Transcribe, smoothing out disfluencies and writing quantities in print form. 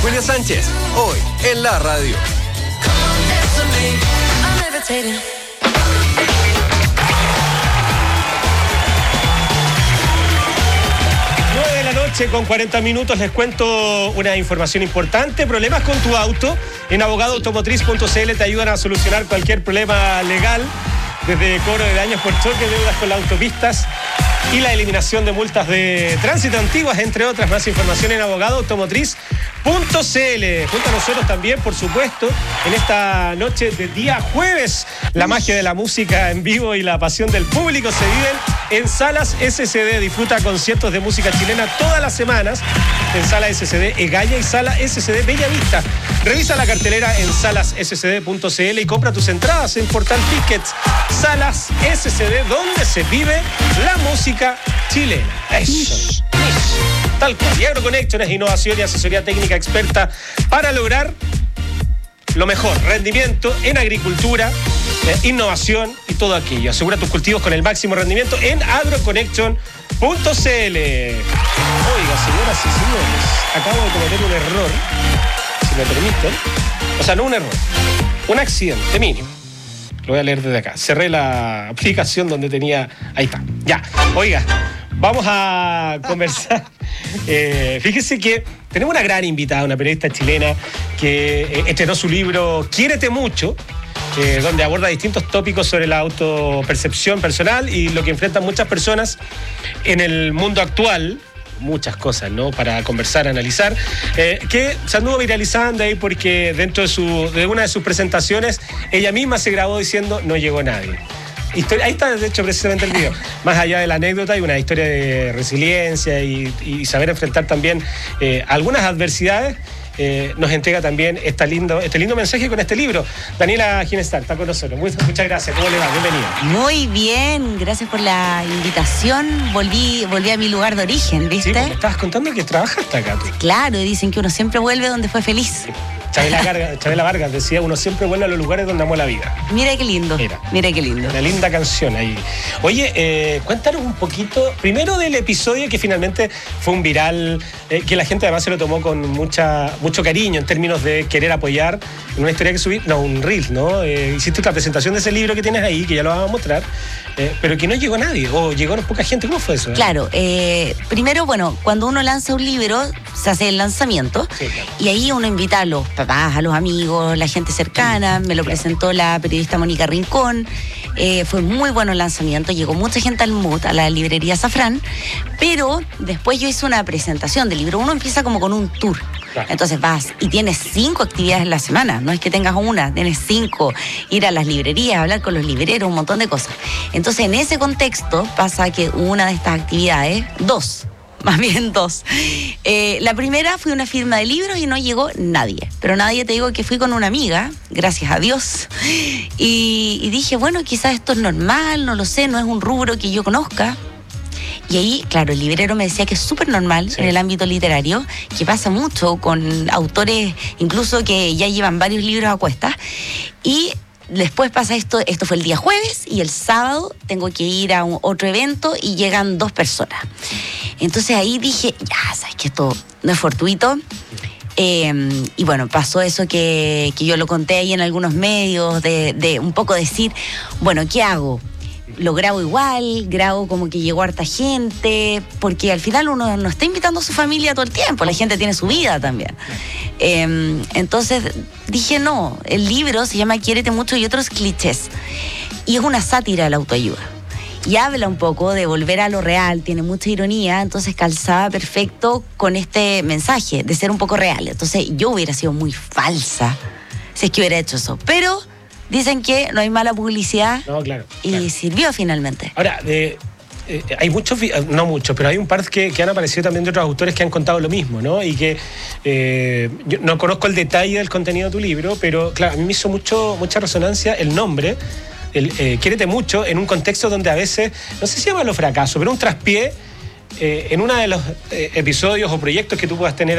Julio Sánchez, hoy en la radio. 9 de la noche con 40 minutos. Les cuento una información importante. Problemas con tu auto. En abogadoautomotriz.cl te ayudan a solucionar cualquier problema legal, desde cobro de daños por choque, deudas con las autopistas y la eliminación de multas de tránsito antiguas, entre otras. Más información en abogadoautomotriz.cl. Junto a nosotros también, por supuesto, en esta noche de día jueves, la magia de la música en vivo y la pasión del público se viven en Salas SCD. Disfruta conciertos de música chilena todas las semanas en Sala SCD Egalla y Sala SCD Bella Vista. Revisa la cartelera en salasscd.cl y compra tus entradas en Portal Tickets. Salas SCD, donde se vive la música chilena. Eso. Tal cual. Y AgroConnection es innovación y asesoría técnica experta para lograr lo mejor. Rendimiento en agricultura, innovación y todo aquello. Asegura tus cultivos con el máximo rendimiento en agroconnection.cl. Oiga, señoras y señores, acabo de cometer un error, si me permiten. O sea, no un error, un accidente mínimo. Lo voy a leer desde acá. Cerré la aplicación donde tenía... Ahí está. Ya. Oiga, vamos a conversar. Fíjese que tenemos una gran invitada, una periodista chilena que estrenó su libro Quiérete Mucho, donde aborda distintos tópicos sobre la autopercepción personal y lo que enfrentan muchas personas en el mundo actual. Muchas cosas, ¿no? Para conversar, analizar, que se anduvo viralizando ahí porque dentro de una de sus presentaciones ella misma se grabó diciendo no llegó nadie. Ahí está, de hecho, precisamente el video. Más allá de la anécdota, hay una historia de resiliencia y saber enfrentar también algunas adversidades. Nos entrega también este lindo mensaje con este libro. Daniela Ginestar está con nosotros. Muchas gracias. ¿Cómo le va? Bienvenida. Muy bien, gracias por la invitación. Volví a mi lugar de origen, ¿viste? Sí, me estabas contando que trabajaste acá tú. Claro, dicen que uno siempre vuelve donde fue feliz. Chabela Vargas decía, uno siempre vuelve a los lugares donde amó la vida. Mira qué lindo. Mira qué lindo. Una linda canción ahí. Oye, cuéntanos un poquito, primero del episodio que finalmente fue un viral, que la gente además se lo tomó con mucho cariño en términos de querer apoyar en una historia que subí, no, un reel, ¿no? Hiciste la presentación de ese libro que tienes ahí, que ya lo vamos a mostrar, pero que no llegó nadie, o llegó poca gente. ¿Cómo fue eso? Claro, primero, bueno, cuando uno lanza un libro, se hace el lanzamiento, sí, claro. Y ahí uno invita a los papás, a los amigos, la gente cercana. Me lo presentó la periodista Mónica Rincón. Fue muy bueno el lanzamiento, llegó mucha gente al MUT, a la librería Safrán, pero después yo hice una presentación del libro. Uno empieza como con un tour. Claro. Entonces vas y tienes 5 actividades en la semana, no es que tengas una, tienes 5, ir a las librerías, hablar con los libreros, un montón de cosas. Entonces en ese contexto pasa que una de estas actividades, 2, la primera fue una firma de libros y no llegó nadie, pero nadie, te digo que fui con una amiga, gracias a Dios, y dije, bueno, quizás esto es normal, no lo sé, no es un rubro que yo conozca. Y ahí, claro, el librero me decía que es súper normal, sí, en el ámbito literario, que pasa mucho con autores incluso que ya llevan varios libros a cuestas. Y después pasa esto fue el día jueves, y el sábado tengo que ir a otro evento y llegan 2 personas. Entonces ahí dije, ya, sabes que esto no es fortuito. Y bueno, pasó eso que yo lo conté ahí en algunos medios, de un poco decir, bueno, ¿qué hago? Lo grabo igual, grabo como que llegó harta gente, porque al final uno no está invitando a su familia todo el tiempo, la gente tiene su vida también. Entonces dije, no, el libro se llama Quiérete Mucho y otros clichés, y es una sátira a la autoayuda. Y habla un poco de volver a lo real, tiene mucha ironía, entonces calzaba perfecto con este mensaje de ser un poco real. Entonces yo hubiera sido muy falsa si es que hubiera hecho eso, pero dicen que no hay mala publicidad. No, claro. Y sirvió finalmente. Ahora, hay muchos, no muchos, pero hay un par que han aparecido también de otros autores que han contado lo mismo, ¿no? Y que yo no conozco el detalle del contenido de tu libro, pero claro, a mí me hizo mucha resonancia el nombre, Quiérete Mucho, en un contexto donde a veces, no sé si llamarlo fracaso, pero un traspié en uno de los episodios o proyectos que tú puedas tener